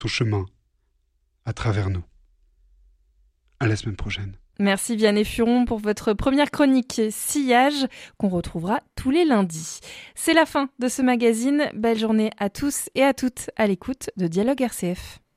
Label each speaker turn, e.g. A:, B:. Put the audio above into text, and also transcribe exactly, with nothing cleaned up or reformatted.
A: ton chemin à travers nous. À la semaine prochaine.
B: Merci Vianney Furon pour votre première chronique Sillage qu'on retrouvera tous les lundis. C'est la fin de ce magazine. Belle journée à tous et à toutes à l'écoute de Dialogue R C F.